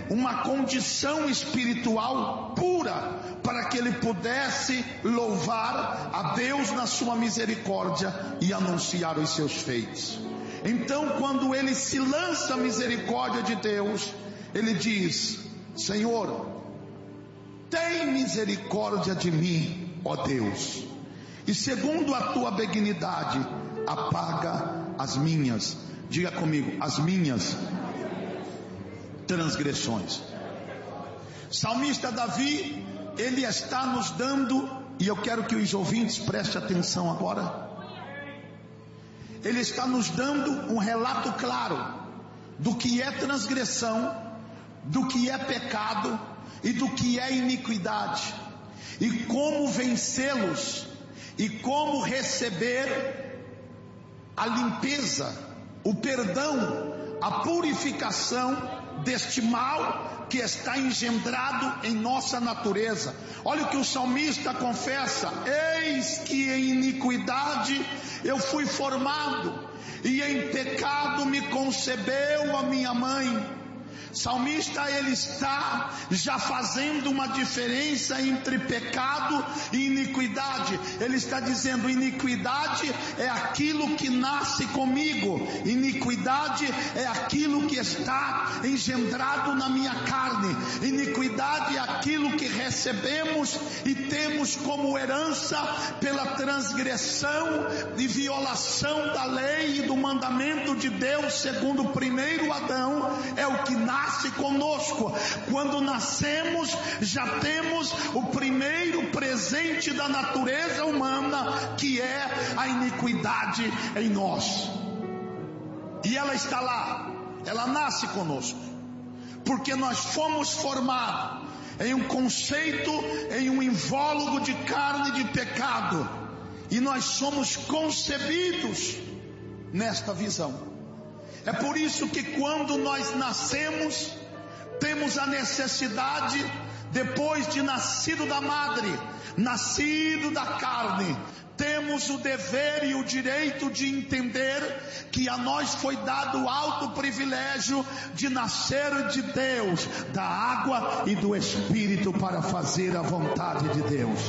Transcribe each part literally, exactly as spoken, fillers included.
uma condição espiritual pura, para que ele pudesse louvar a Deus na sua misericórdia e anunciar os seus feitos. Então, quando ele se lança à misericórdia de Deus, ele diz: Senhor, tem misericórdia de mim, ó Deus, e segundo a tua benignidade, apaga as minhas, diga comigo, as minhas transgressões. Salmista Davi, ele está nos dando, e eu quero que os ouvintes prestem atenção agora, ele está nos dando um relato claro do que é transgressão, do que é pecado e do que é iniquidade, e como vencê-los, e como receber a limpeza, o perdão, a purificação deste mal que está engendrado em nossa natureza. Olha o que o salmista confessa: eis que em iniquidade eu fui formado, e em pecado me concebeu a minha mãe. Salmista, ele está já fazendo uma diferença entre pecado e iniquidade. Ele está dizendo: iniquidade é aquilo que nasce comigo, iniquidade é aquilo que está engendrado na minha carne, iniquidade é aquilo que recebemos e temos como herança pela transgressão e violação da lei e do mandamento de Deus, segundo o primeiro Adão. É o que nasce nasce conosco. Quando nascemos, já temos o primeiro presente da natureza humana, que é a iniquidade em nós. E ela está lá, ela nasce conosco, porque nós fomos formados em um conceito, em um invólucro de carne de pecado, e nós somos concebidos nesta visão. É por isso que quando nós nascemos, temos a necessidade, depois de nascido da madre, nascido da carne, temos o dever e o direito de entender que a nós foi dado o alto privilégio de nascer de Deus, da água e do Espírito, para fazer a vontade de Deus.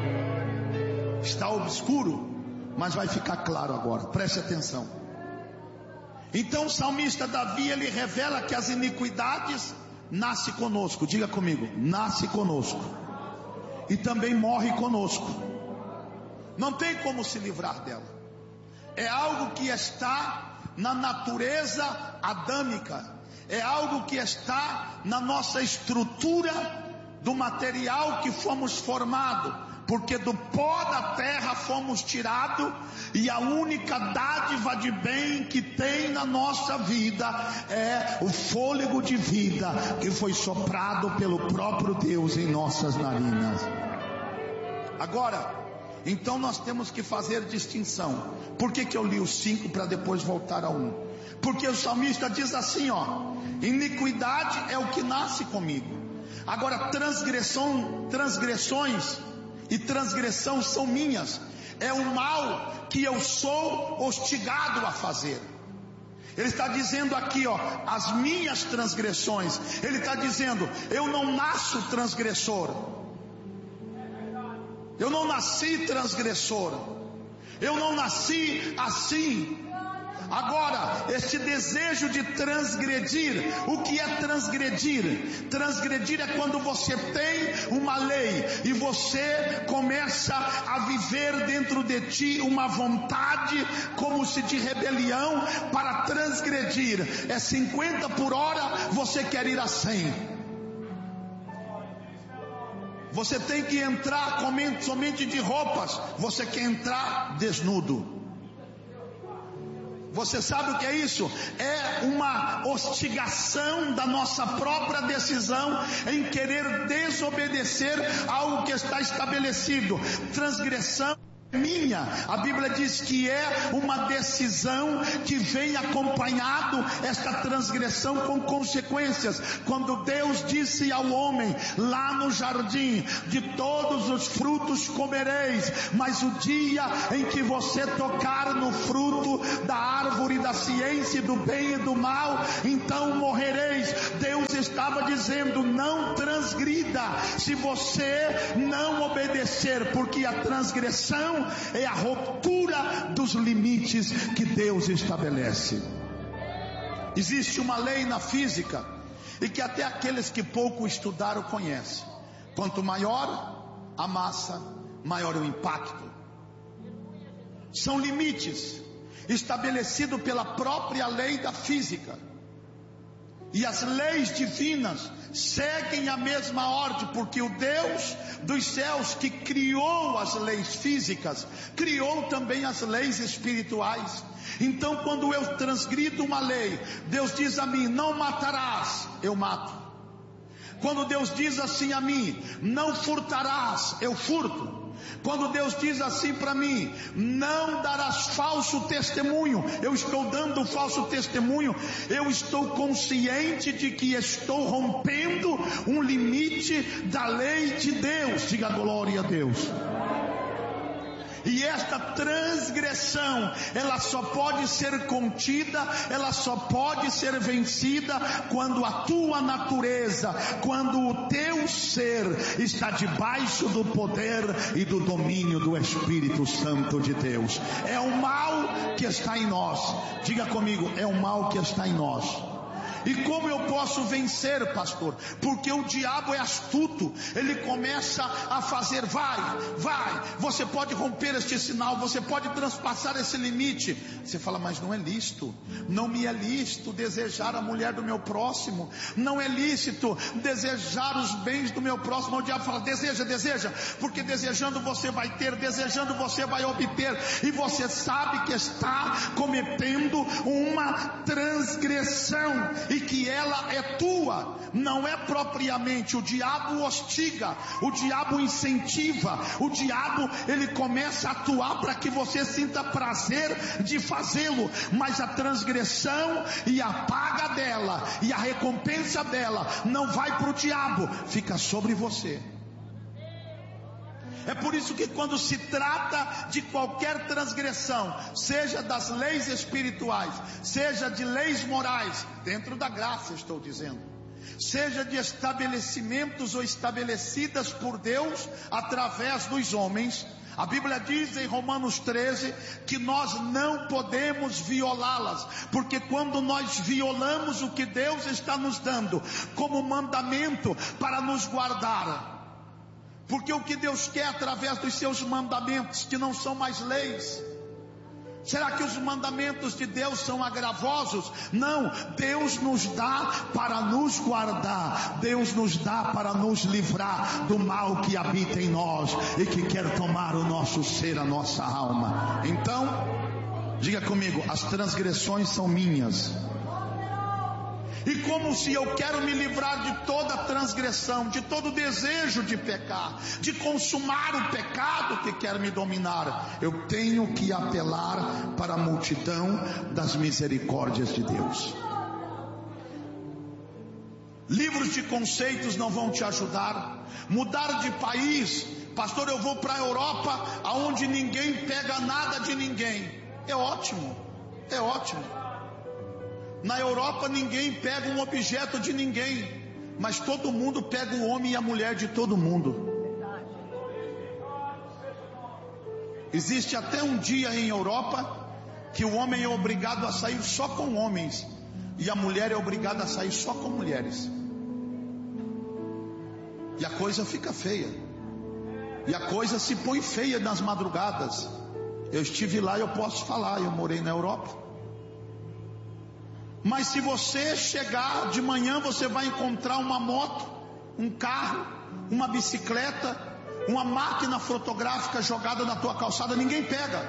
Está obscuro, mas vai ficar claro agora, preste atenção. Então o salmista Davi, ele revela que as iniquidades nascem conosco, diga comigo, nasce conosco, e também morre conosco. Não tem como se livrar dela. É algo que está na natureza adâmica, é algo que está na nossa estrutura do material que fomos formados, porque do pó da terra fomos tirados, e a única dádiva de bem que tem na nossa vida é o fôlego de vida que foi soprado pelo próprio Deus em nossas narinas. Agora, então nós temos que fazer distinção. Por que que eu li os cinco para depois voltar a um? Porque o salmista diz assim, ó: iniquidade é o que nasce comigo. Agora, transgressão, transgressões e transgressão são minhas. É o mal que eu sou hostigado a fazer. Ele está dizendo aqui, ó, as minhas transgressões. Ele está dizendo: eu não nasço transgressor, eu não nasci transgressor, eu não nasci assim. Agora, este desejo de transgredir, o que é transgredir? Transgredir é quando você tem uma lei e você começa a viver dentro de ti uma vontade, como se de rebelião, para transgredir. É cinquenta por hora, você quer ir a cem. Você tem que entrar somente de roupas, você quer entrar desnudo. Você sabe o que é isso? É uma hostigação da nossa própria decisão em querer desobedecer algo que está estabelecido. Transgressão minha, a Bíblia diz que é uma decisão que vem acompanhado esta transgressão com consequências. Quando Deus disse ao homem lá no jardim: de todos os frutos comereis, mas o dia em que você tocar no fruto da árvore da ciência do bem e do mal, então morrereis. Deus está estava dizendo: não transgrida se você não obedecer, porque a transgressão é a ruptura dos limites que Deus estabelece. Existe uma lei na física, e que até aqueles que pouco estudaram conhecem: quanto maior a massa, maior o impacto. São limites estabelecidos pela própria lei da física, e as leis divinas seguem a mesma ordem, porque o Deus dos céus, que criou as leis físicas, criou também as leis espirituais. Então, quando eu transgrido uma lei, Deus diz a mim: não matarás, eu mato. Quando Deus diz assim a mim: não furtarás, eu furto. Quando Deus diz assim para mim: não darás falso testemunho, eu estou dando falso testemunho. Eu estou consciente de que estou rompendo um limite da lei de Deus. Diga glória a Deus. E esta transgressão, ela só pode ser contida, ela só pode ser vencida quando a tua natureza, quando o teu ser está debaixo do poder e do domínio do Espírito Santo de Deus. É o mal que está em nós. Diga comigo: é o mal que está em nós. E como eu posso vencer, pastor? Porque o diabo é astuto. Ele começa a fazer: vai, vai, você pode romper este sinal, você pode transpassar esse limite. Você fala: mas não é lícito, não me é lícito desejar a mulher do meu próximo, não é lícito desejar os bens do meu próximo. O diabo fala: deseja, deseja, porque desejando você vai ter, desejando você vai obter, e você sabe que está cometendo uma transgressão, e que ela é tua, não é propriamente. O diabo hostiga, o diabo incentiva, o diabo ele começa a atuar para que você sinta prazer de fazê-lo, mas a transgressão e a paga dela e a recompensa dela não vai para o diabo, fica sobre você. É por isso que quando se trata de qualquer transgressão, seja das leis espirituais, seja de leis morais, dentro da graça estou dizendo, seja de estabelecimentos ou estabelecidas por Deus através dos homens, a Bíblia diz em Romanos treze que nós não podemos violá-las, porque quando nós violamos o que Deus está nos dando como mandamento para nos guardar, porque o que Deus quer através dos seus mandamentos, que não são mais leis. Será que os mandamentos de Deus são agravosos? Não, Deus nos dá para nos guardar, Deus nos dá para nos livrar do mal que habita em nós e que quer tomar o nosso ser, a nossa alma. Então, diga comigo: as transgressões são minhas. E como se eu quero me livrar de toda transgressão, de todo desejo de pecar, de consumar o pecado que quer me dominar, eu tenho que apelar para a multidão das misericórdias de Deus. Livros de conceitos não vão te ajudar. Mudar de país, pastor, eu vou para a Europa, aonde ninguém pega nada de ninguém. É ótimo, é ótimo. Na Europa ninguém pega um objeto de ninguém, mas todo mundo pega o homem e a mulher de todo mundo. Existe até um dia em Europa que o homem é obrigado a sair só com homens e a mulher é obrigada a sair só com mulheres. E a coisa fica feia. E a coisa se põe feia nas madrugadas. Eu estive lá e eu posso falar, eu morei na Europa. Mas se você chegar de manhã, você vai encontrar uma moto, um carro, uma bicicleta, uma máquina fotográfica jogada na tua calçada, ninguém pega.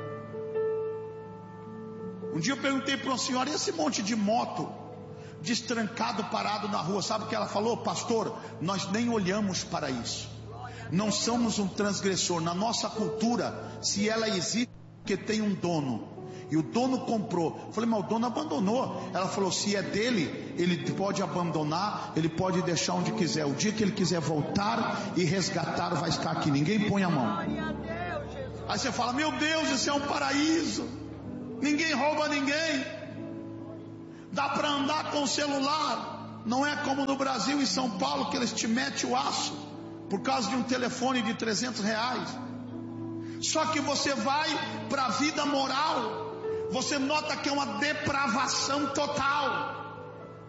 Um dia eu perguntei para uma senhora: e esse monte de moto destrancado, parado na rua? Sabe o que ela falou? Pastor, nós nem olhamos para isso. Não somos um transgressor. Na nossa cultura, se ela existe, porque tem um dono. E o dono comprou. Eu falei: mas o dono abandonou. Ela falou: se é dele, ele pode abandonar, ele pode deixar onde quiser. O dia que ele quiser voltar e resgatar, vai estar aqui. Ninguém põe a mão. Aí você fala: meu Deus, isso é um paraíso. Ninguém rouba ninguém. Dá para andar com o celular. Não é como no Brasil e São Paulo, que eles te metem o aço por causa de um telefone de trezentos reais. Só que você vai para a vida moral, você nota que é uma depravação total,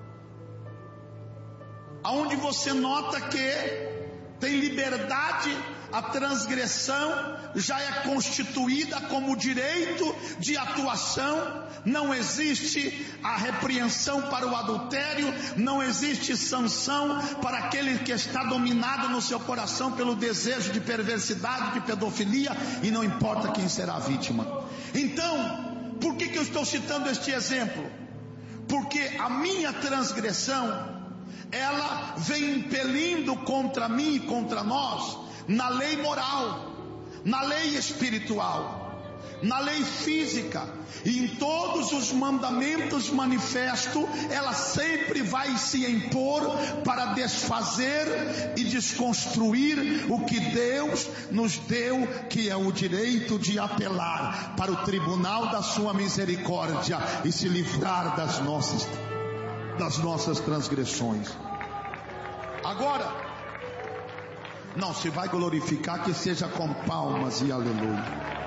aonde você nota que tem liberdade, a transgressão já é constituída como direito de atuação. Não existe a repreensão para o adultério, não existe sanção para aquele que está dominado no seu coração pelo desejo de perversidade, de pedofilia, e não importa quem será a vítima. Então, por que que eu estou citando este exemplo? Porque a minha transgressão, ela vem impelindo contra mim e contra nós, na lei moral, na lei espiritual, na lei física, e em todos os mandamentos manifesto, ela sempre vai se impor para desfazer e desconstruir o que Deus nos deu, que é o direito de apelar para o tribunal da sua misericórdia e se livrar das nossas, das nossas transgressões. Agora, não, se vai glorificar, que seja com palmas e aleluia.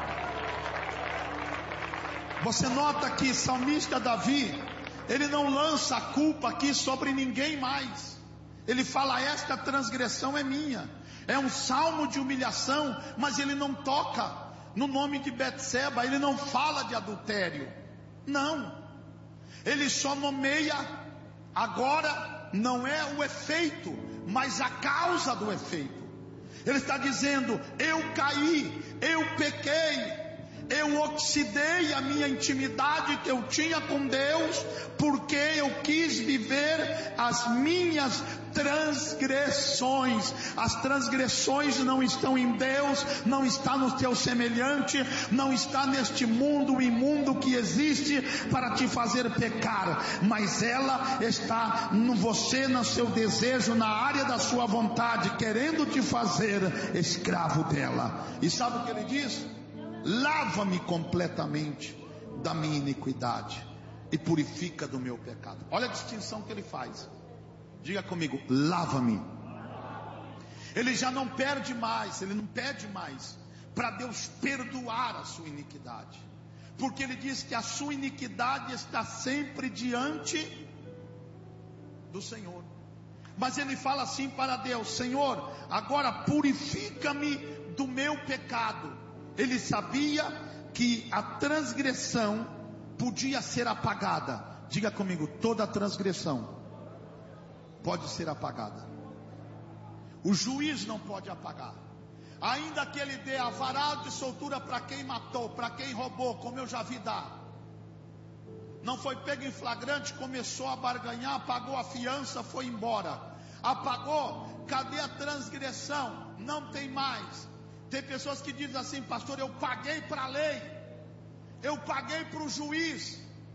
Você nota que salmista Davi, ele não lança a culpa aqui sobre ninguém mais. Ele fala: esta transgressão é minha. É um salmo de humilhação, mas ele não toca no nome de Betseba, ele não fala de adultério. Não, ele só nomeia. Agora não é o efeito, mas a causa do efeito. Ele está dizendo: eu caí, eu pequei, eu oxidei a minha intimidade que eu tinha com Deus, porque eu quis viver as minhas transgressões. As transgressões não estão em Deus, não está no teu semelhante, não está neste mundo imundo que existe para te fazer pecar, mas ela está no você, no seu desejo, na área da sua vontade, querendo te fazer escravo dela. E sabe o que ele diz? Lava-me completamente da minha iniquidade e purifica do meu pecado. Olha a distinção que ele faz. Diga comigo: lava-me. Ele já não perde mais, ele não pede mais para Deus perdoar a sua iniquidade, porque ele diz que a sua iniquidade está sempre diante do Senhor. Mas ele fala assim para Deus: Senhor, agora purifica-me do meu pecado. Ele sabia que a transgressão podia ser apagada. Diga comigo: toda transgressão pode ser apagada. O juiz não pode apagar. Ainda que ele dê avarado de soltura para quem matou, para quem roubou, como eu já vi dar. Não foi pego em flagrante, começou a barganhar, pagou a fiança, foi embora. Apagou, cadê a transgressão? Não tem mais. Tem pessoas que dizem assim: pastor, eu paguei para a lei, eu paguei para o juiz.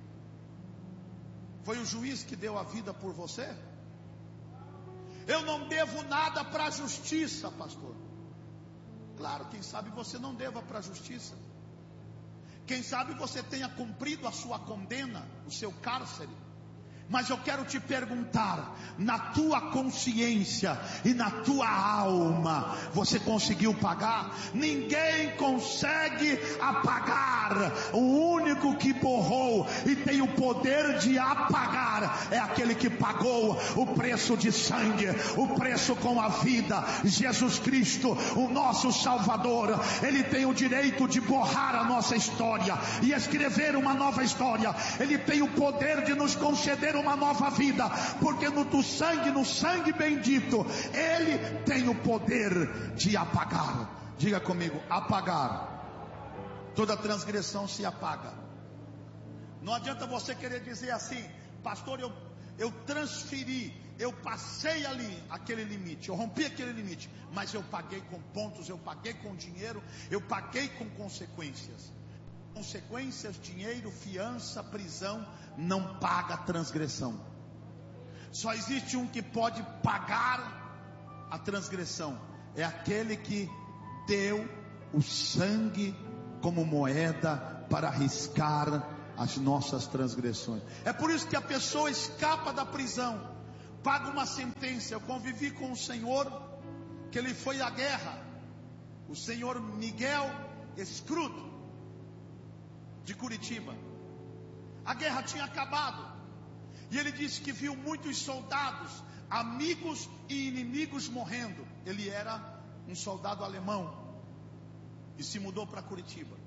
Foi o juiz que deu a vida por você? Eu não devo nada para a justiça, pastor. Claro, quem sabe você não deva para a justiça. Quem sabe você tenha cumprido a sua condena, o seu cárcere. Mas eu quero te perguntar, na tua consciência e na tua alma, você conseguiu pagar? Ninguém consegue apagar. O único que borrou e tem o poder de apagar é aquele que pagou o preço de sangue, o preço com a vida. Jesus Cristo, o nosso Salvador, Ele tem o direito de borrar a nossa história e escrever uma nova história. Ele tem o poder de nos conceder uma nova vida, porque no do sangue, no sangue bendito, Ele tem o poder de apagar. Diga comigo: apagar. Toda transgressão se apaga. Não adianta você querer dizer assim: pastor, eu, eu transferi, eu passei ali aquele limite, eu rompi aquele limite, mas eu paguei com pontos, eu paguei com dinheiro, eu paguei com consequências. Consequências, dinheiro, fiança, prisão, não paga a transgressão. Só existe um que pode pagar a transgressão, é aquele que deu o sangue como moeda para arriscar as nossas transgressões. É por isso que a pessoa escapa da prisão, paga uma sentença. Eu convivi com um senhor que ele foi à guerra, o senhor Miguel Escruto, de Curitiba. A guerra tinha acabado, e ele disse que viu muitos soldados, amigos e inimigos morrendo. Ele era um soldado alemão e se mudou para Curitiba.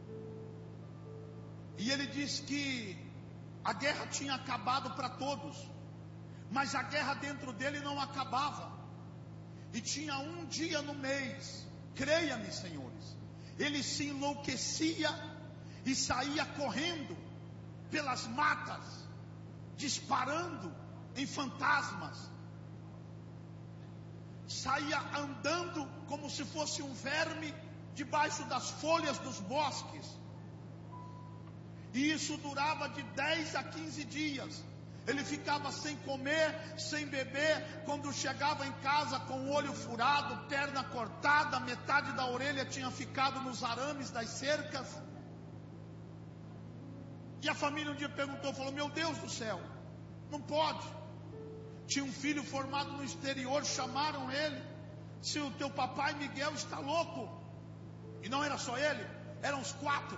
E ele disse que a guerra tinha acabado para todos, mas a guerra dentro dele não acabava. E tinha um dia no mês, creia-me, senhores, ele se enlouquecia e saía correndo pelas matas, disparando em fantasmas, saía andando como se fosse um verme debaixo das folhas dos bosques. E isso durava de dez a quinze dias. Ele ficava sem comer, sem beber. Quando chegava em casa com o olho furado, perna cortada, metade da orelha tinha ficado nos arames das cercas. E a família um dia perguntou, falou: meu Deus do céu, não pode. Tinha um filho formado no exterior, chamaram ele. Se o teu papai Miguel está louco. E não era só ele, eram os quatro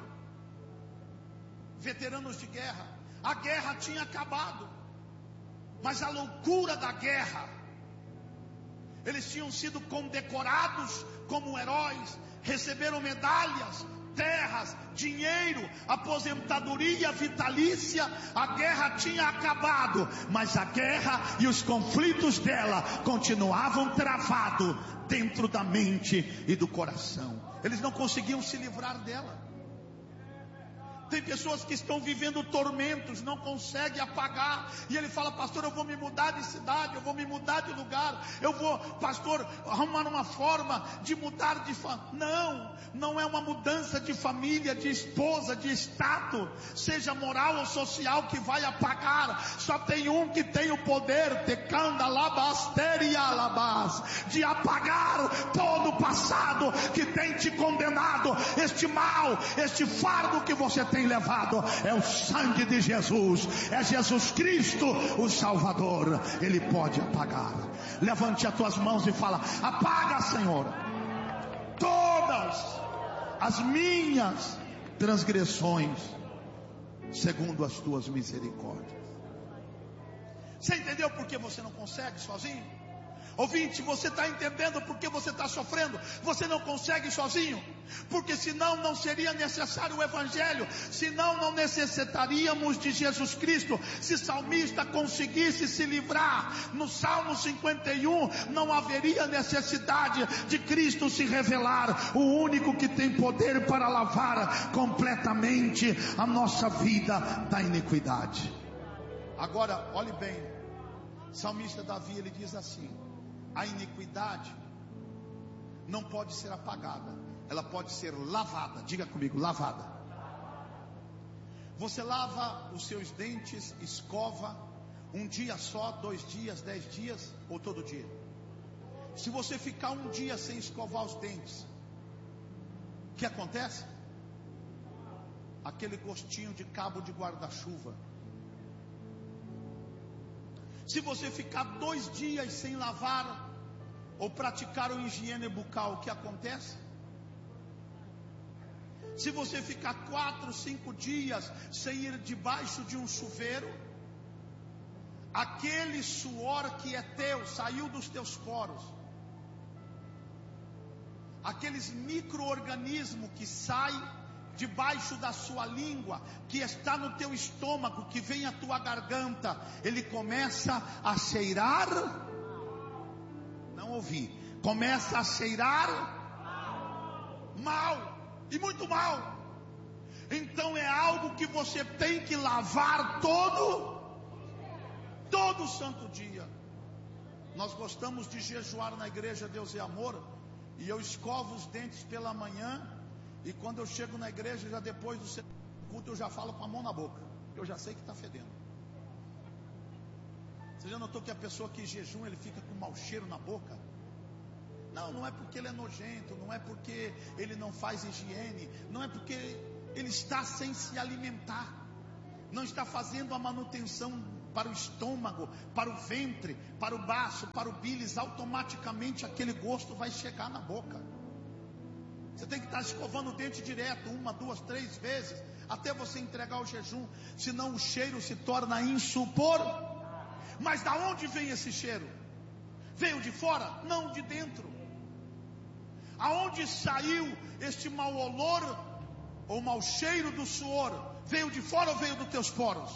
veteranos de guerra. A guerra tinha acabado, mas a loucura da guerra, eles tinham sido condecorados como heróis, receberam medalhas, terras, dinheiro, aposentadoria vitalícia. A guerra tinha acabado, mas a guerra e os conflitos dela continuavam travados dentro da mente e do coração. Eles não conseguiam se livrar dela. Tem pessoas que estão vivendo tormentos, não conseguem apagar. E ele fala: pastor, eu vou me mudar de cidade, eu vou me mudar de lugar, eu vou, pastor, arrumar uma forma de mudar de família. Não, não é uma mudança de família, de esposa, de status, seja moral ou social, que vai apagar. Só tem um que tem o poder, tecanda labasteria labas, de apagar todo o passado que tem te condenado. Este mal, este fardo que você tem levado, é o sangue de Jesus, é Jesus Cristo o Salvador. Ele pode apagar. Levante as tuas mãos e fala: apaga, Senhor, todas as minhas transgressões segundo as tuas misericórdias. Você entendeu por que você não consegue sozinho? Ouvinte, você está entendendo por que você está sofrendo? Você não consegue sozinho, porque senão não seria necessário o Evangelho, senão não necessitaríamos de Jesus Cristo. Se salmista conseguisse se livrar no Salmo cinquenta e um, não haveria necessidade de Cristo se revelar, o único que tem poder para lavar completamente a nossa vida da iniquidade. Agora, olhe bem, salmista Davi, ele diz assim: a iniquidade não pode ser apagada, ela pode ser lavada. Diga comigo, lavada. Você lava os seus dentes, escova, um dia só, dois dias, dez dias ou todo dia? Se você ficar um dia sem escovar os dentes, o que acontece? Aquele gostinho de cabo de guarda-chuva. Se você ficar dois dias sem lavar ou praticar o higiene bucal, o que acontece? Se você ficar quatro, cinco dias sem ir debaixo de um chuveiro, aquele suor que é teu, saiu dos teus poros, aqueles micro-organismos que saem debaixo da sua língua, que está no teu estômago, que vem à tua garganta, ele começa a cheirar, não ouvi, começa a cheirar mal, e muito mal. Então é algo que você tem que lavar todo, todo santo dia. Nós gostamos de jejuar na igreja Deus é Amor, e eu escovo os dentes pela manhã. E quando eu chego na igreja, já depois do culto, eu já falo com a mão na boca. Eu já sei que está fedendo. Você já notou que a pessoa que jejum, ele fica com mau cheiro na boca? Não, não é porque ele é nojento, não é porque ele não faz higiene, não é porque ele está sem se alimentar, não está fazendo a manutenção para o estômago, para o ventre, para o baço, para o bílis, automaticamente aquele gosto vai chegar na boca. Você tem que estar escovando o dente direto, uma, duas, três vezes, até você entregar o jejum, senão o cheiro se torna insuportável. Mas da onde vem esse cheiro? Veio de fora? Não, de dentro. Aonde saiu este mau olor ou mau cheiro do suor? Veio de fora ou veio dos teus poros?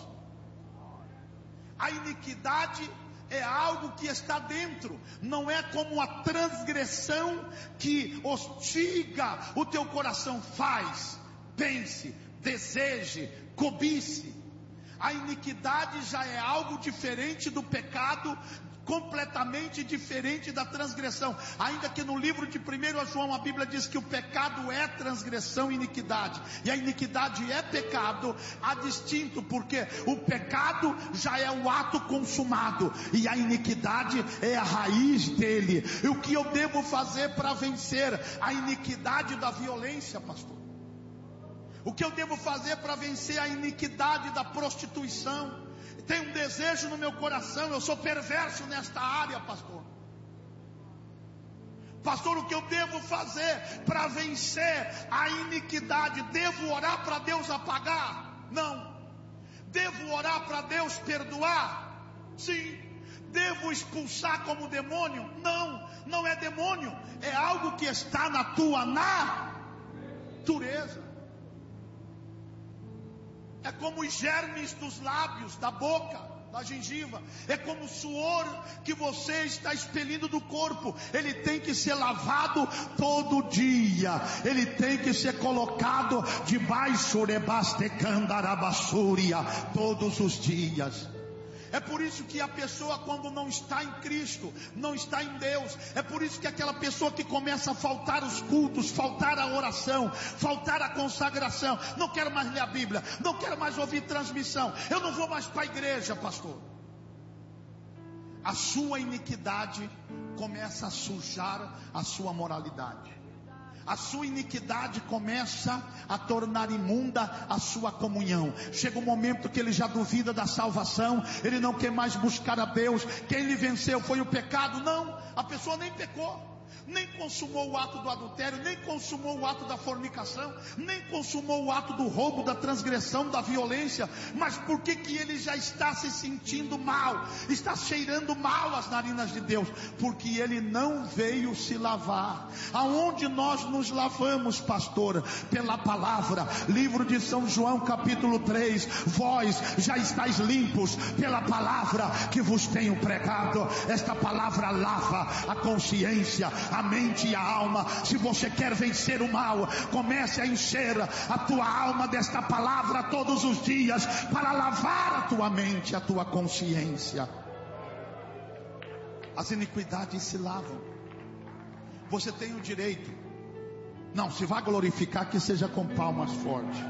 A iniquidade é algo que está dentro, não é como a transgressão que hostiga o teu coração. Faz, pense, deseje, cobice. A iniquidade já é algo diferente do pecado, completamente diferente da transgressão. Ainda que no livro de primeiro João a Bíblia diz que o pecado é transgressão e iniquidade, e a iniquidade é pecado, há distinto, porque o pecado já é o ato consumado e a iniquidade é a raiz dele. E o que eu devo fazer para vencer a iniquidade da violência, pastor? O que eu devo fazer para vencer a iniquidade da prostituição? Tem um desejo no meu coração, eu sou perverso nesta área, pastor. Pastor, o que eu devo fazer para vencer a iniquidade? Devo orar para Deus apagar? Não. Devo orar para Deus perdoar? Sim. Devo expulsar como demônio? Não, não é demônio, é algo que está na tua natureza. É como os germes dos lábios, da boca, da gengiva. É como o suor que você está expelindo do corpo. Ele tem que ser lavado todo dia. Ele tem que ser colocado debaixo de bastecandarabassúria todos os dias. É por isso que a pessoa, quando não está em Cristo, não está em Deus, é por isso que aquela pessoa que começa a faltar os cultos, faltar a oração, faltar a consagração, não quero mais ler a Bíblia, não quero mais ouvir transmissão, eu não vou mais para a igreja, pastor. A sua iniquidade começa a sujar a sua moralidade. A sua iniquidade começa a tornar imunda a sua comunhão. Chega um momento que ele já duvida da salvação, ele não quer mais buscar a Deus. Quem lhe venceu foi o pecado? Não, a pessoa nem pecou, nem consumou o ato do adultério, nem consumou o ato da fornicação, nem consumou o ato do roubo, da transgressão, da violência. Mas por que que ele já está se sentindo mal, está cheirando mal as narinas de Deus? Porque ele não veio se lavar. Aonde nós nos lavamos, pastor? Pela palavra. Livro de São João capítulo três, vós já estáis limpos pela palavra que vos tenho pregado. Esta palavra lava a consciência, a mente e a alma. Se você quer vencer o mal, comece a encher a tua alma desta palavra todos os dias, para lavar a tua mente, a tua consciência. As iniquidades se lavam. Você tem o direito. Não, se vai glorificar, que seja com palmas fortes.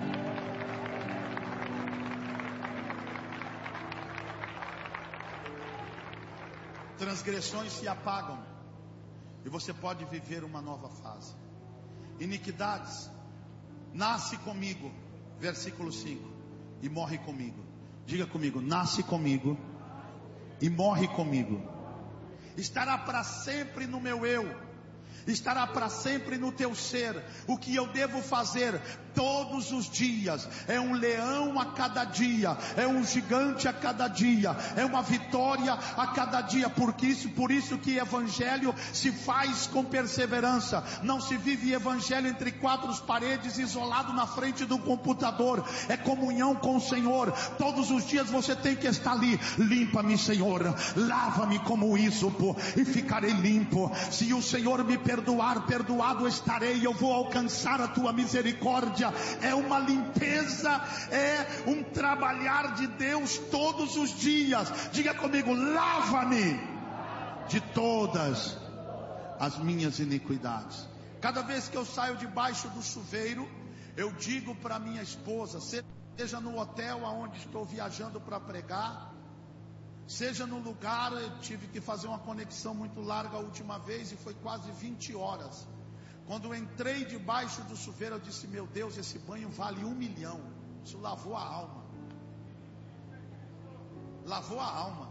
Transgressões se apagam e você pode viver uma nova fase. Iniquidades, nasce comigo, versículo cinco, e morre comigo. Diga comigo, nasce comigo e morre comigo. Estará para sempre no meu eu, estará para sempre no teu ser. O que eu devo fazer todos os dias é um leão a cada dia, é um gigante a cada dia, é uma vitória a cada dia. Porque isso, por isso que evangelho se faz com perseverança. Não se vive evangelho entre quatro paredes, isolado na frente do computador. É comunhão com o Senhor. Todos os dias você tem que estar ali. Limpa-me, Senhor, lava-me como ísopo e ficarei limpo. Se o Senhor me perdoar, perdoado estarei. Eu vou alcançar a tua misericórdia. É uma limpeza, é um trabalhar de Deus todos os dias. Diga comigo, lava-me de todas as minhas iniquidades. Cada vez que eu saio debaixo do chuveiro, eu digo para minha esposa, seja no hotel aonde estou viajando para pregar, seja no lugar, eu tive que fazer uma conexão muito larga a última vez e foi quase vinte horas. Quando eu entrei debaixo do chuveiro, eu disse, meu Deus, esse banho vale um milhão. Isso lavou a alma. lavou a alma.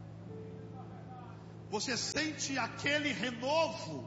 Você sente aquele renovo,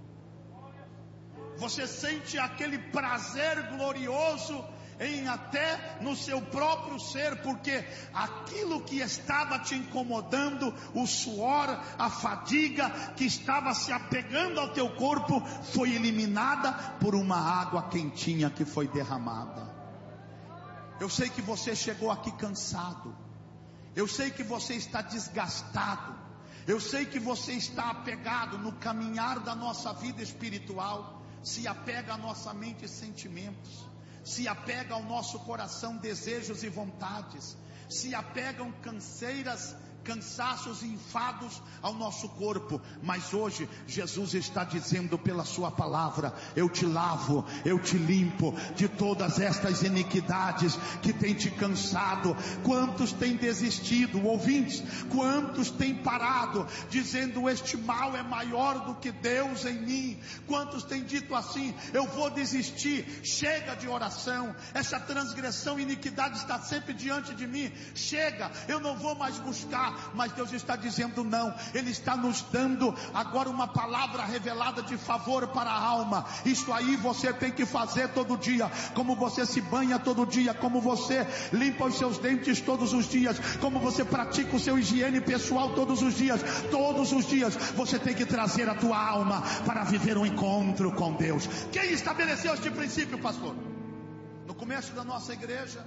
você sente aquele prazer glorioso em até no seu próprio ser, porque aquilo que estava te incomodando, o suor, a fadiga que estava se apegando ao teu corpo, foi eliminada por uma água quentinha que foi derramada. Eu sei que você chegou aqui cansado, eu sei que você está desgastado, eu sei que você está apegado no caminhar da nossa vida espiritual, se apega à nossa mente e sentimentos, se apega ao nosso coração, desejos e vontades, se apegam canseiras, cansaços e enfados ao nosso corpo. Mas hoje Jesus está dizendo pela sua palavra: eu te lavo, eu te limpo de todas estas iniquidades que tem te cansado. Quantos têm desistido, ouvintes? Quantos têm parado, dizendo: este mal é maior do que Deus em mim? Quantos têm dito assim: eu vou desistir, chega de oração, essa transgressão e iniquidade está sempre diante de mim, chega, eu não vou mais buscar. Mas Deus está dizendo não, Ele está nos dando agora uma palavra revelada de favor para a alma. Isso aí você tem que fazer todo dia, como você se banha todo dia, como você limpa os seus dentes todos os dias, como você pratica o seu higiene pessoal todos os dias. Todos os dias você tem que trazer a tua alma para viver um encontro com Deus. Quem estabeleceu este princípio, pastor? No começo da nossa igreja,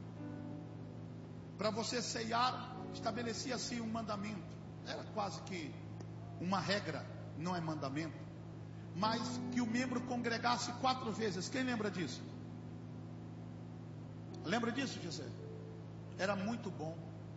para você ceiar, estabelecia-se um mandamento. Era quase que uma regra, não é mandamento, mas que o membro congregasse quatro vezes. Quem lembra disso? Lembra disso, José? Era muito bom.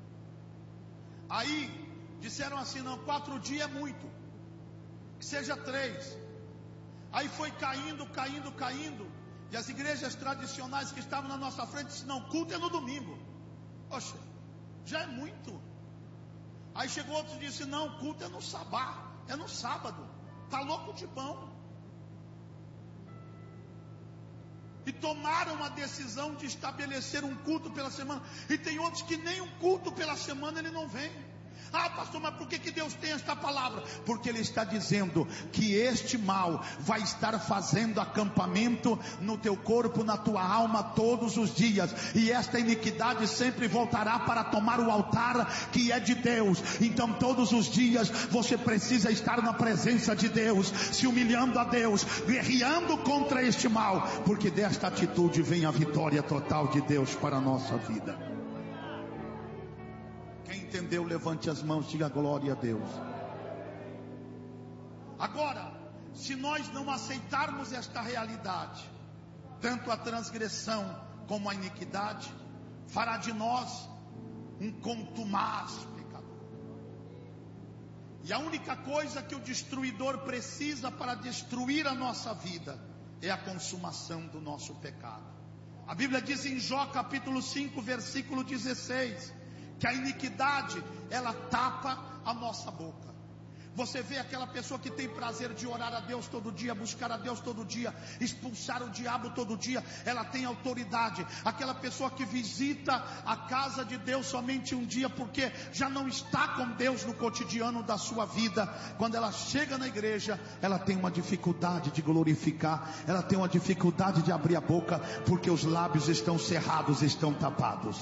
Aí disseram assim: não, quatro dias é muito, que seja três. Aí foi caindo, caindo, caindo, e as igrejas tradicionais que estavam na nossa frente disseram: não, culto é no domingo. Poxa, já é muito. Aí chegou outro e disse: não, culto é no sabá, é no sábado. Tá louco de bom. E tomaram a decisão de estabelecer um culto pela semana. E tem outros que nem um culto pela semana ele não vem. Ah, pastor, mas por que, que Deus tem esta palavra? Porque Ele está dizendo que este mal vai estar fazendo acampamento no teu corpo, na tua alma todos os dias, e esta iniquidade sempre voltará para tomar o altar que é de Deus. Então todos os dias você precisa estar na presença de Deus, se humilhando a Deus, guerreando contra este mal, porque desta atitude vem a vitória total de Deus para a nossa vida. Quem entendeu, levante as mãos, diga glória a Deus. Agora, se nós não aceitarmos esta realidade, tanto a transgressão como a iniquidade, fará de nós um contumaz pecador. E a única coisa que o destruidor precisa para destruir a nossa vida é a consumação do nosso pecado. A Bíblia diz em Jó capítulo cinco, versículo dezesseis, que a iniquidade, ela tapa a nossa boca. Você vê aquela pessoa que tem prazer de orar a Deus todo dia, buscar a Deus todo dia, expulsar o diabo todo dia, ela tem autoridade. Aquela pessoa que visita a casa de Deus somente um dia, porque já não está com Deus no cotidiano da sua vida, quando ela chega na igreja, ela tem uma dificuldade de glorificar, ela tem uma dificuldade de abrir a boca, porque os lábios estão cerrados, estão tapados.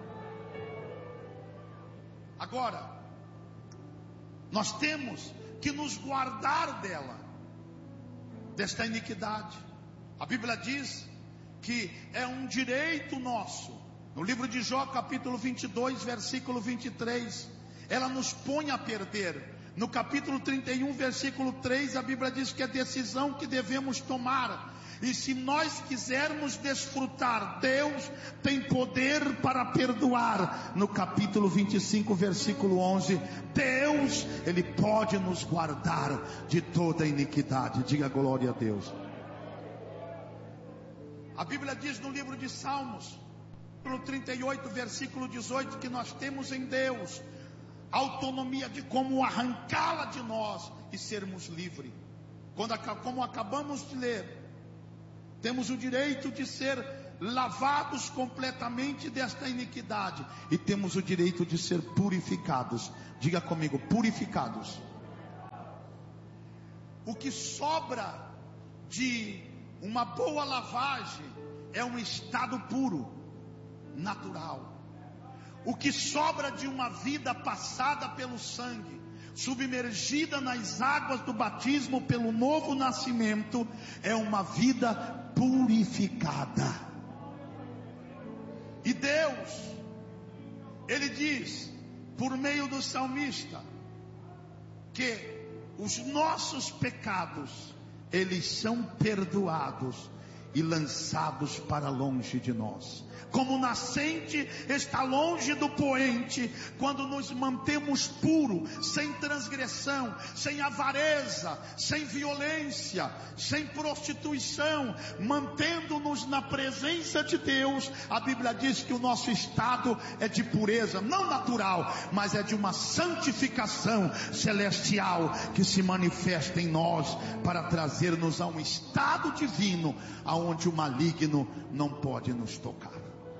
Agora, nós temos que nos guardar dela, desta iniquidade. A Bíblia diz que é um direito nosso. No livro de Jó, capítulo vinte e dois, versículo vinte e três, ela nos põe a perder. No capítulo trinta e um, versículo três, a Bíblia diz que é decisão que devemos tomar. E se nós quisermos desfrutar, Deus tem poder para perdoar. No capítulo vinte e cinco, versículo onze, Deus, Ele pode nos guardar de toda iniquidade. Diga glória a Deus. A Bíblia diz no livro de Salmos, capítulo trinta e oito, versículo dezoito, que nós temos em Deus autonomia de como arrancá-la de nós e sermos livres. Quando, como acabamos de ler, temos o direito de ser lavados completamente desta iniquidade, e temos o direito de ser purificados. Diga comigo, purificados. O que sobra de uma boa lavagem é um estado puro, natural. O que sobra de uma vida passada pelo sangue, submergida nas águas do batismo pelo novo nascimento, é uma vida purificada. E Deus, Ele diz, por meio do salmista, que os nossos pecados, eles são perdoados e lançados para longe de nós. Como o nascente está longe do poente, quando nos mantemos puros, sem transgressão, sem avareza, sem violência, sem prostituição, mantendo-nos na presença de Deus, a Bíblia diz que o nosso estado é de pureza, não natural, mas é de uma santificação celestial, que se manifesta em nós, para trazer-nos a um estado divino, aonde o maligno não pode nos tocar.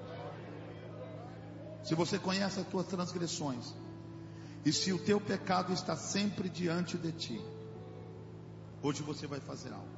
Se você conhece as tuas transgressões, e se o teu pecado está sempre diante de ti, hoje você vai fazer algo.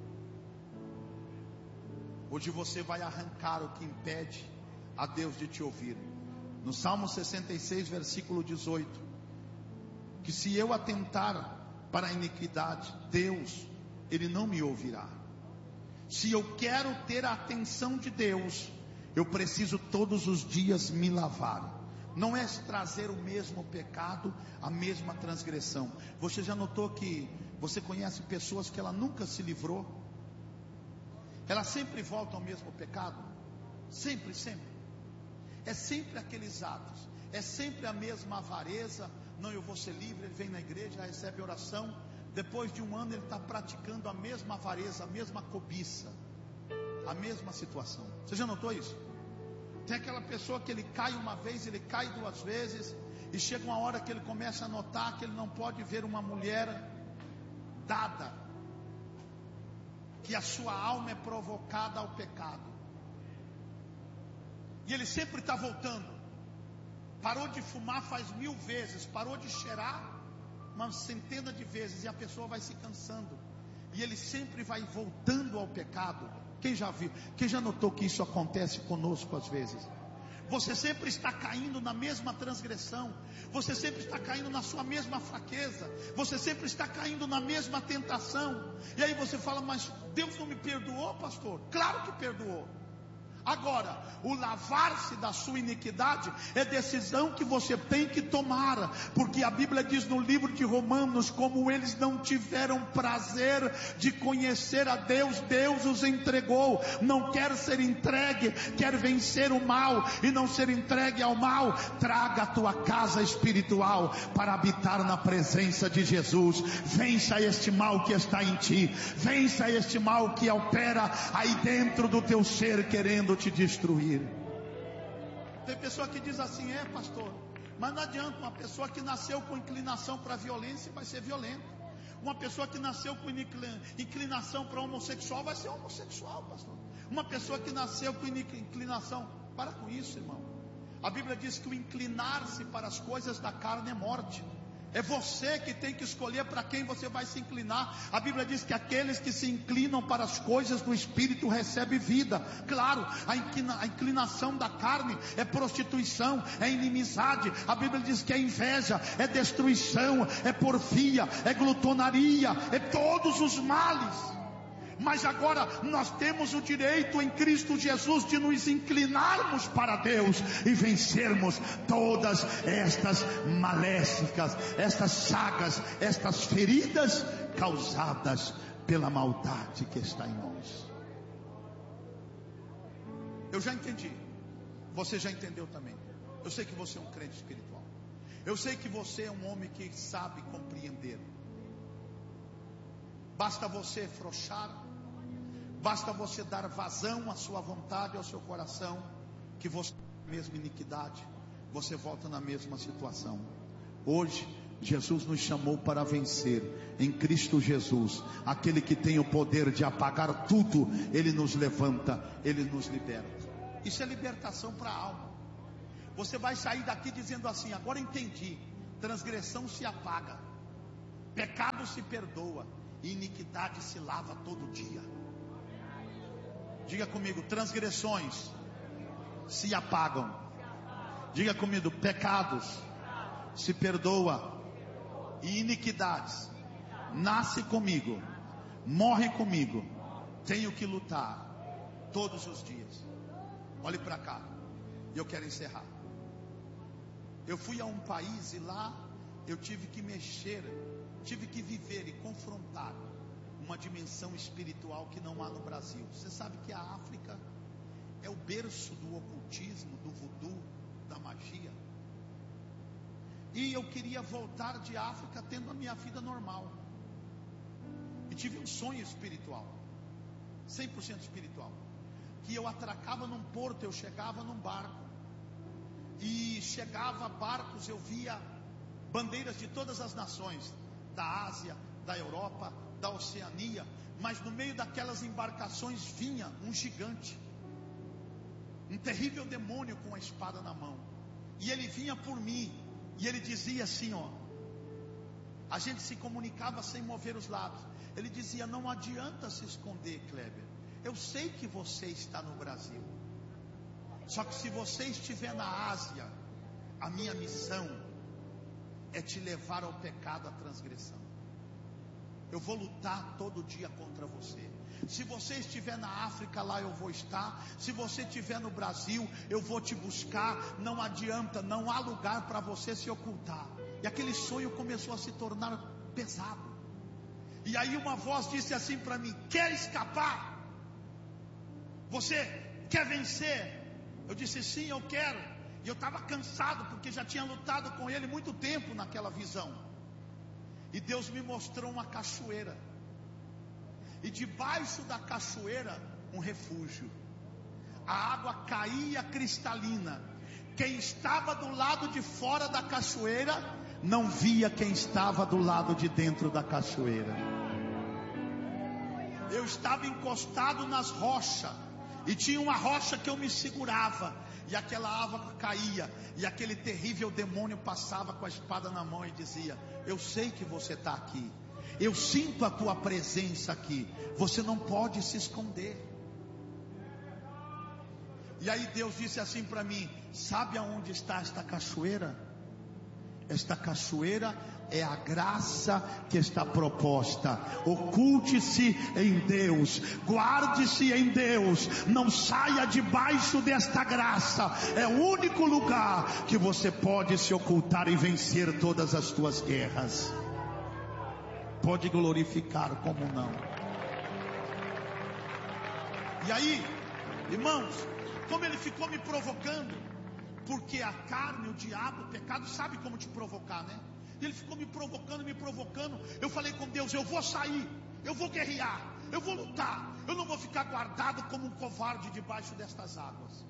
Hoje você vai arrancar o que impede a Deus de te ouvir. No Salmo sessenta e seis, versículo dezoito, que se eu atentar para a iniquidade, Deus, Ele não me ouvirá. Se eu quero ter a atenção de Deus, eu preciso todos os dias me lavar. Não é trazer o mesmo pecado, a mesma transgressão. Você já notou que você conhece pessoas que ela nunca se livrou? Ela sempre volta ao mesmo pecado? Sempre, sempre. É sempre aqueles atos. É sempre a mesma avareza. Não, eu vou ser livre. Ele vem na igreja, recebe oração. Depois de um ano ele está praticando a mesma avareza, a mesma cobiça, a mesma situação. Você já notou isso? Tem aquela pessoa que ele cai uma vez, ele cai duas vezes, e chega uma hora que ele começa a notar que ele não pode ver uma mulher dada, que a sua alma é provocada ao pecado, e ele sempre está voltando. Parou de fumar faz mil vezes, parou de cheirar uma centena de vezes, e a pessoa vai se cansando, e ele sempre vai voltando ao pecado. Quem já viu, quem já notou que isso acontece conosco às vezes? Você sempre está caindo na mesma transgressão, você sempre está caindo na sua mesma fraqueza, você sempre está caindo na mesma tentação, e aí você fala, mas Deus não me perdoou, pastor? Claro que perdoou. Agora, o lavar-se da sua iniquidade é decisão que você tem que tomar, porque a Bíblia diz no livro de Romanos, como eles não tiveram prazer de conhecer a Deus, Deus os entregou. Não quer ser entregue, quer vencer o mal e não ser entregue ao mal. Traga a tua casa espiritual para habitar na presença de Jesus. Vença este mal que está em ti, vença este mal que opera aí dentro do teu ser, querendo te destruir. Tem pessoa que diz assim, é pastor, mas não adianta, uma pessoa que nasceu com inclinação para violência vai ser violenta. Uma pessoa que nasceu com inclinação para homossexual vai ser homossexual, pastor. Uma pessoa que nasceu com inclinação, para com isso, irmão. A Bíblia diz que o inclinar-se para as coisas da carne é morte. É você que tem que escolher para quem você vai se inclinar. A Bíblia diz que aqueles que se inclinam para as coisas do Espírito recebem vida. Claro, a, inclina, a inclinação da carne é prostituição, é inimizade. A Bíblia diz que é inveja, é destruição, é porfia, é glutonaria, é todos os males. Mas agora nós temos o direito em Cristo Jesus de nos inclinarmos para Deus e vencermos todas estas maléficas, estas chagas, estas feridas causadas pela maldade que está em nós. Eu já entendi, você já entendeu também. Eu sei que você é um crente espiritual, eu sei que você é um homem que sabe compreender. Basta você afrouxar, basta você dar vazão à sua vontade, ao seu coração, que você, na mesma iniquidade, você volta na mesma situação. Hoje, Jesus nos chamou para vencer em Cristo Jesus. Aquele que tem o poder de apagar tudo, Ele nos levanta, Ele nos liberta. Isso é libertação para a alma. Você vai sair daqui dizendo assim: agora entendi, transgressão se apaga, pecado se perdoa, e iniquidade se lava todo dia. Diga comigo: transgressões se apagam. Diga comigo: pecados se perdoa, e iniquidades nasce comigo, morre comigo, tenho que lutar todos os dias. Olhe para cá, e eu quero encerrar. Eu fui a um país e lá eu tive que mexer, tive que viver e confrontar uma dimensão espiritual que não há no Brasil. Você sabe que a África é o berço do ocultismo, do voodoo, da magia. E eu queria voltar de África tendo a minha vida normal. E tive um sonho espiritual, cem por cento espiritual, que eu atracava num porto, eu chegava num barco, e chegava barcos, eu via bandeiras de todas as nações, da Ásia, da Europa, da Oceania, mas no meio daquelas embarcações vinha um gigante, um terrível demônio com a espada na mão, e ele vinha por mim, e ele dizia assim, ó, a gente se comunicava sem mover os lábios. Ele dizia: não adianta se esconder, Kleber, eu sei que você está no Brasil, só que se você estiver na Ásia, a minha missão é te levar ao pecado, à transgressão. Eu vou lutar todo dia contra você. Se você estiver na África, lá eu vou estar. Se você estiver no Brasil, eu vou te buscar. Não adianta, não há lugar para você se ocultar. E aquele sonho começou a se tornar pesado. E aí uma voz disse assim para mim: quer escapar? Você quer vencer? Eu disse: sim, eu quero. E eu estava cansado, porque já tinha lutado com ele muito tempo naquela visão. E Deus me mostrou uma cachoeira, e debaixo da cachoeira um refúgio. A água caía cristalina. Quem estava do lado de fora da cachoeira não via quem estava do lado de dentro da cachoeira. Eu estava encostado nas rochas, e tinha uma rocha que eu me segurava, e aquela água caía, e aquele terrível demônio passava com a espada na mão e dizia: eu sei que você está aqui, eu sinto a tua presença aqui, você não pode se esconder. E aí Deus disse assim para mim: sabe aonde está esta cachoeira? Esta cachoeira é a graça que está proposta. Oculte-se em Deus, guarde-se em Deus, não saia debaixo desta graça. É o único lugar que você pode se ocultar e vencer todas as tuas guerras. Pode glorificar, como não? E aí, irmãos, como ele ficou me provocando, porque a carne, o diabo, o pecado sabe como te provocar, né? E ele ficou me provocando, me provocando. Eu falei com Deus: eu vou sair, eu vou guerrear, eu vou lutar, eu não vou ficar guardado como um covarde debaixo destas águas.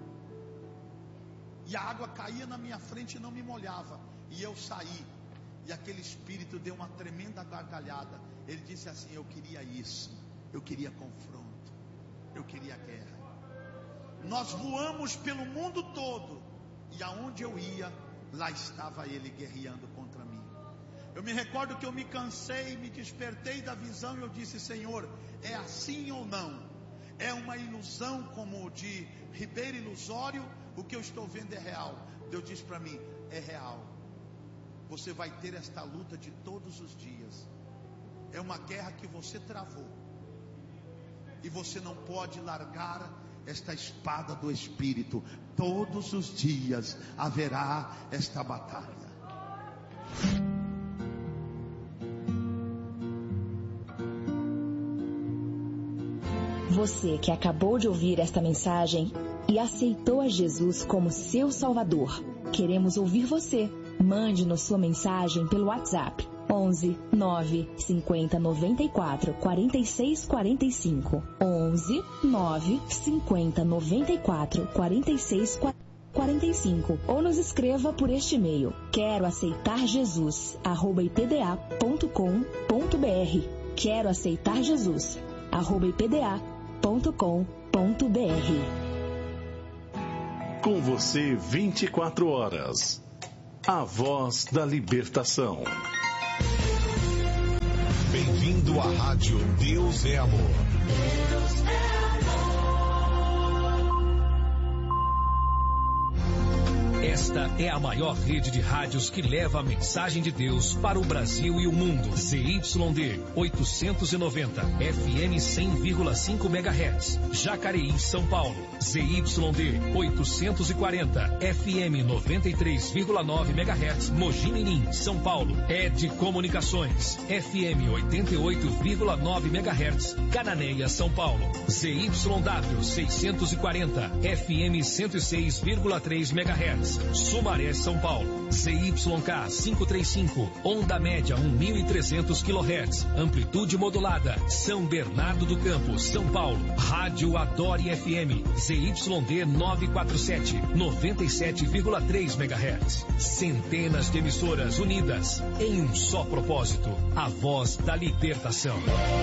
E a água caía na minha frente e não me molhava, e eu saí, e aquele espírito deu uma tremenda gargalhada. Ele disse assim: eu queria isso, eu queria confronto, eu queria guerra. Nós voamos pelo mundo todo, e aonde eu ia, lá estava ele guerreando contra mim. Eu me recordo que eu me cansei, me despertei da visão e eu disse: Senhor, é assim ou não? É uma ilusão como de Ribeiro Ilusório? O que eu estou vendo é real? Deus disse para mim: é real. Você vai ter esta luta de todos os dias. É uma guerra que você travou, e você não pode largar esta espada do Espírito. Todos os dias haverá esta batalha. Você que acabou de ouvir esta mensagem e aceitou a Jesus como seu Salvador, queremos ouvir você. Mande-nos sua mensagem pelo WhatsApp onze, nove, cinquenta, noventa e quatro, quarenta e seis, quarenta e cinco. onze, nove, cinquenta, noventa e quatro, quarenta e seis, quarenta e cinco. Ou nos escreva por este e-mail: quero aceitar Jesus, arroba ipda ponto com ponto br. Quero aceitar Jesus, arroba ipda ponto com ponto br. Com você vinte e quatro horas. A Voz da Libertação. Bem-vindo à Rádio Deus é Amor. Deus é Esta é a maior rede de rádios que leva a mensagem de Deus para o Brasil e o mundo. Z Y D oitocentos e noventa, F M cem vírgula cinco megahertz. Jacareí, São Paulo. Z Y D oitocentos e quarenta, F M noventa e três vírgula nove megahertz. Mogi Mirim, São Paulo. Ed Comunicações, F M oitenta e oito vírgula nove megahertz. Cananéia, São Paulo. Z Y W seiscentos e quarenta, F M cento e seis vírgula três megahertz. Sumaré, São Paulo. Z Y K quinhentos e trinta e cinco, onda média mil e trezentos quilohertz, amplitude modulada. São Bernardo do Campo, São Paulo. Rádio Adore F M, Z Y D novecentos e quarenta e sete, noventa e sete vírgula três megahertz. Centenas de emissoras unidas em um só propósito: a voz da libertação.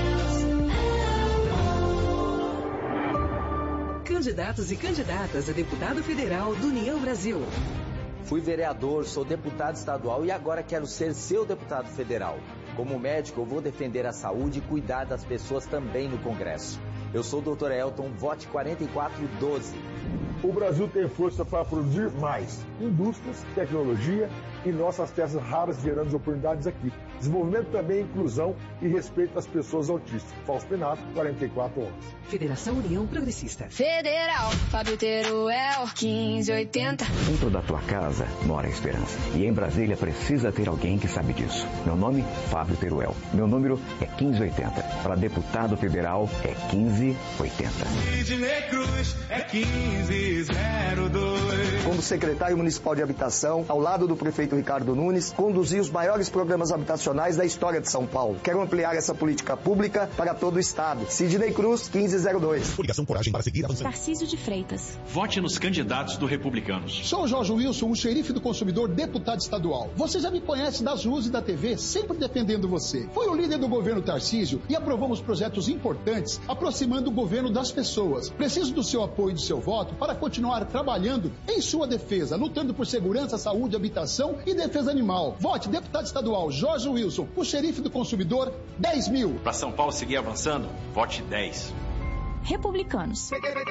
Candidatos e candidatas a deputado federal do União Brasil. Fui vereador, sou deputado estadual e agora quero ser seu deputado federal. Como médico, eu vou defender a saúde e cuidar das pessoas também no Congresso. Eu sou o doutor Elton, vote quarenta e quatro doze. O Brasil tem força para produzir mais indústrias, tecnologia e nossas terras raras gerando oportunidades aqui. Desenvolvimento também, inclusão e respeito às pessoas autistas. Fausto Penato, quarenta e quatro onze. Federação União Progressista. Federal, Fábio Teruel, quinze oitenta. Dentro da tua casa mora a esperança. E em Brasília precisa ter alguém que sabe disso. Meu nome, Fábio Teruel. Meu número é quinze oitenta. Para deputado federal é quinze oitenta. Sidney Cruz é quinze zero dois. Como secretário municipal de habitação, ao lado do prefeito Ricardo Nunes, conduzi os maiores programas habitacionais da história de São Paulo. Quero ampliar essa política pública para todo o estado. Sidney Cruz, quinze zero dois. Coligação Coragem para seguir avançando. Tarcísio de Freitas. Vote nos candidatos do Republicanos. Sou o Jorge Wilson, o xerife do consumidor, deputado estadual. Você já me conhece das ruas e da T V, sempre defendendo você. Fui o líder do governo Tarcísio e aprovamos projetos importantes, aproximando o governo das pessoas. Preciso do seu apoio e do seu voto para continuar trabalhando em sua defesa, lutando por segurança, saúde, habitação e defesa animal. Vote deputado estadual Jorge Wilson, o xerife do consumidor, dez mil. Para São Paulo seguir avançando, vote dez. Republicanos.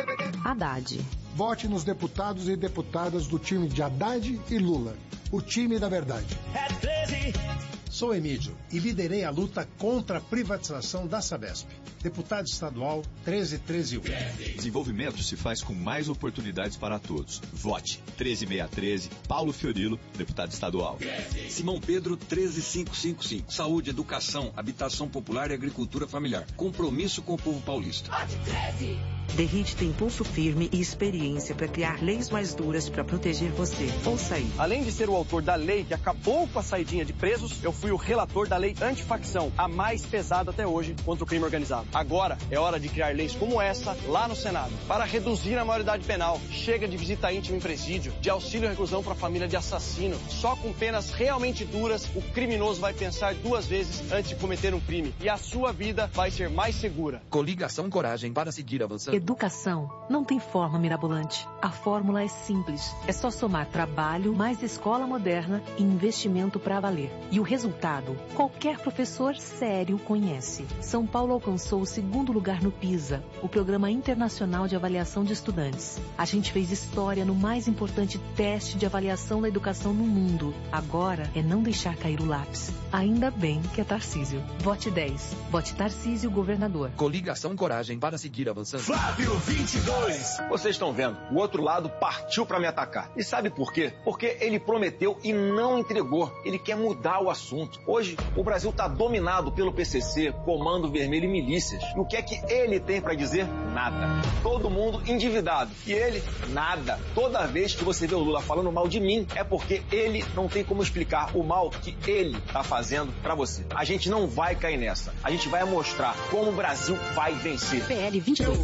Haddad. Vote nos deputados e deputadas do time de Haddad e Lula, o time da verdade. É treze. Sou Emílio e liderei a luta contra a privatização da Sabesp. Deputado estadual treze treze U. Desenvolvimento se faz com mais oportunidades para todos. Vote treze seiscentos e treze, Paulo Fiorilo, deputado estadual. Simão Pedro treze mil quinhentos e cinquenta e cinco. Saúde, educação, habitação popular e agricultura familiar. Compromisso com o povo paulista. Vote treze. Derrite tem pulso firme e experiência para criar leis mais duras para proteger você. Ouça aí. Além de ser o autor da lei que acabou com a saidinha de presos, eu fui o relator da lei antifacção, a mais pesada até hoje contra o crime organizado. Agora é hora de criar leis como essa lá no Senado, para reduzir a maioridade penal. Chega de visita íntima em presídio, de auxílio à reclusão para a família de assassino. Só com penas realmente duras, o criminoso vai pensar duas vezes antes de cometer um crime. E a sua vida vai ser mais segura. Coligação Coragem para seguir avançando. Educação não tem forma mirabolante. A fórmula é simples. É só somar trabalho, mais escola moderna e investimento para valer. E o resultado, qualquer professor sério conhece. São Paulo alcançou o segundo lugar no PISA, o Programa Internacional de Avaliação de Estudantes. A gente fez história no mais importante teste de avaliação da educação no mundo. Agora é não deixar cair o lápis. Ainda bem que é Tarcísio. Vote dez. Vote Tarcísio, governador. Coligação Coragem para seguir avançando. Flávio vinte e dois. Vocês estão vendo, o outro lado partiu para me atacar. E sabe por quê? Porque ele prometeu e não entregou. Ele quer mudar o assunto. Hoje, o Brasil está dominado pelo P C C, Comando Vermelho e milícias. E o que é que ele tem para dizer? Nada. Todo mundo endividado. E ele, nada. Toda vez que você vê o Lula falando mal de mim, é porque ele não tem como explicar o mal que ele está fazendo para você. A gente não vai cair nessa. A gente vai mostrar como o Brasil vai vencer. P L vinte e dois.